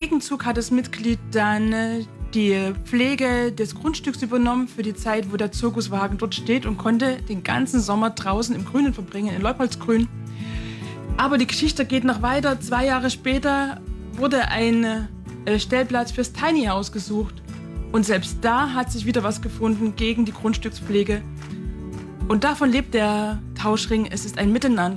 Gegenzug hat das Mitglied dann die Pflege des Grundstücks übernommen für die Zeit, wo der Zirkuswagen dort steht und konnte den ganzen Sommer draußen im Grünen verbringen, in Leupoldsgrün. Aber die Geschichte geht noch weiter. 2 Jahre später wurde ein Stellplatz fürs Tiny House gesucht. Und selbst da hat sich wieder was gefunden gegen die Grundstückspflege. Und davon lebt der Tauschring. Es ist ein Miteinander.